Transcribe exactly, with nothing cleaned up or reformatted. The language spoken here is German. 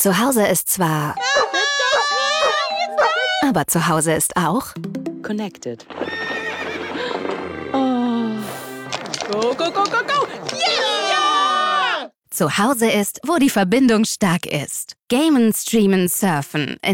Zu Hause ist zwar... Aber zu Hause ist auch... Connected. Oh. Go, go, go, go, go! Zu Hause ist, wo die Verbindung stark ist. Gamen, streamen, surfen.